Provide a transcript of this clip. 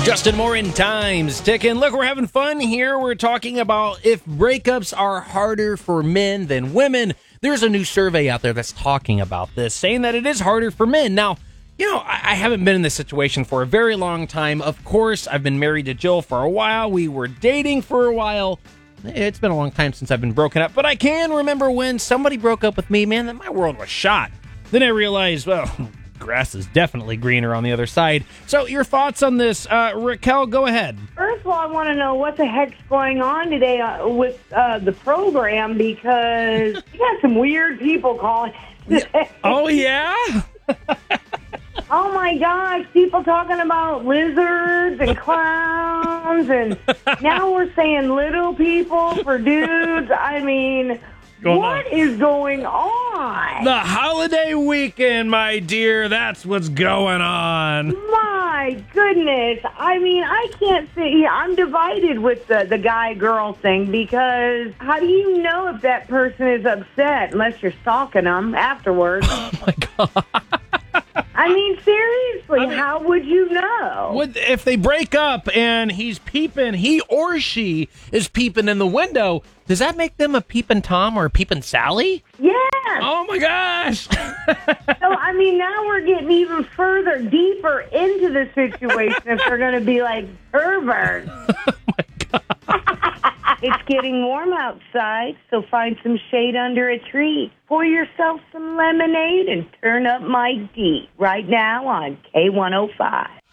Justin Moore in Time's ticking. Look, we're having fun here. We're talking about if breakups are harder for men than women. There's a new survey out there that's talking about this, saying that it is harder for men. Now, I haven't been in this situation for a very long time. Of course, I've been married to Jill for a while. We were dating for a while. It's been a long time since I've been broken up, but I can remember when somebody broke up with me, man, that my world was shot. Then I realized, well, grass is definitely greener on the other side. So your thoughts on this, Raquel, go ahead. First of all, I want to know what the heck's going on today with the program, because you got some weird people calling today. Oh, yeah? Oh, my gosh, people talking about lizards and clowns, and now we're saying little people for dudes. I mean, what is going on? The holiday weekend, my dear, that's what's going on. My goodness. I mean, I can't say, I'm divided with the guy-girl thing, because how do you know if that person is upset unless you're stalking them afterwards? Oh, my God. I mean, seriously, how would you know? If they break up and he's peeping, he or she is peeping in the window, does that make them a peeping Tom or a peeping Sally? Yes. Oh, my gosh. So, I mean, now we're getting even further, deeper into the situation if they're going to be like perverts. Oh, my God. It's getting warm outside, so find some shade under a tree. Pour yourself some lemonade and turn up Mike D right now on K105.